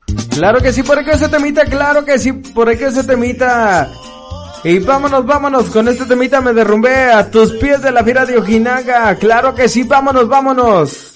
Claro que sí, por aquí ese temita, claro que sí, por aquí ese temita. Y vámonos, con este temita me derrumbé a tus pies de la fiera de Ojinaga. Claro que sí, vámonos.